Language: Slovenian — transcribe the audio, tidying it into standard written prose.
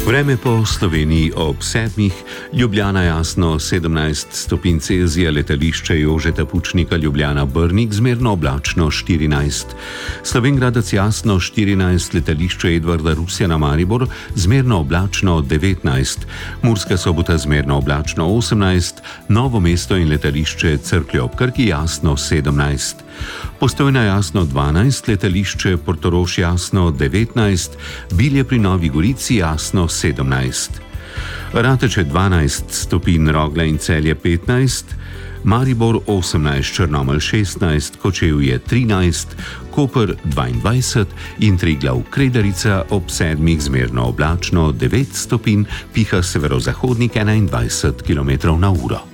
Vreme po Sloveniji ob 7. Ljubljana jasno 17 stopinj Celzija, letališče Jožeta Pučnika Ljubljana Brnik zmerno oblačno 14. Slovenjgradec jasno 14, letališče Edvarda Rusjana Maribor zmerno oblačno 19. Murska Sobota zmerno oblačno 18, Novo mesto in letališče Cerklje ob Krki jasno 17. Postojna jasno 12, letališče Portorož jasno 19, Bilje pri Novi Gorici jasno 17. Rateče 12 stopinj, Rogla in Celje 15, Maribor 18, Črnomelj 16, Kočevje 13, Koper 22 in Triglav Kredarica ob 7 zmerno oblačno 9 stopinj, piha severozahodnik 21 km/h.